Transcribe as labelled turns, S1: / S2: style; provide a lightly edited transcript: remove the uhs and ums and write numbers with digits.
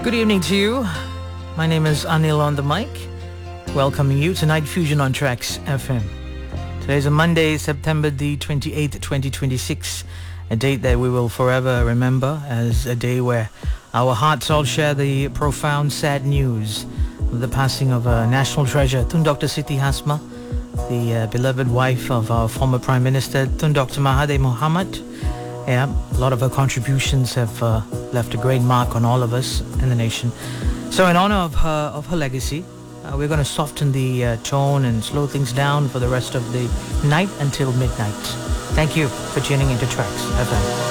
S1: Good evening to you. My name is Anil on the mic, welcoming you to Night Fusion on Tracks FM. Today is a Monday, September the 28th, 2026, a date that we will forever remember as a day where our hearts all share the profound sad news of the passing of a national treasure, Tun Dr. Siti Hasma, the beloved wife of our former Prime Minister, Tun Dr. Mahathir Mohamad. Yeah, a lot of her contributions have left a great mark on all of us in the nation. So in honor of her legacy, we're going to soften the tone and slow things down for the rest of the night until midnight. Thank you for tuning into Tracks FM.